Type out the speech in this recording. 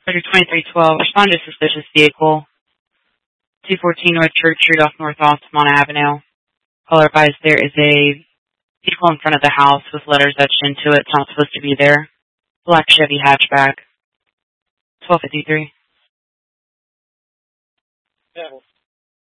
Order 2312, respond to suspicious vehicle. 214 North Church Street off North Altamont Avenue. Caller advised there is a vehicle in front of the house with letters etched into it. It's not supposed to be there. Black Chevy hatchback. 1253.